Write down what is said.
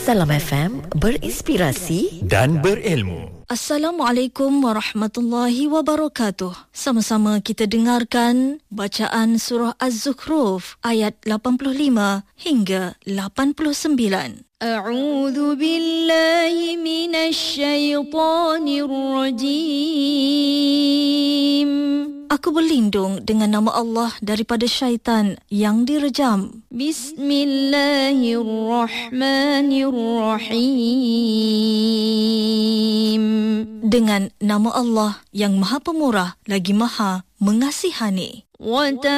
Salam FM, berinspirasi dan berilmu. Assalamualaikum warahmatullahi wabarakatuh. Sama-sama kita dengarkan bacaan surah Az-Zukhruf ayat 85 hingga 89. A'udzu billahi minasy syaithanir rajim. Aku berlindung dengan nama Allah daripada syaitan yang direjam. Bismillahirrahmanirrahim. Dengan nama Allah yang Maha Pemurah lagi Maha Mengasihani.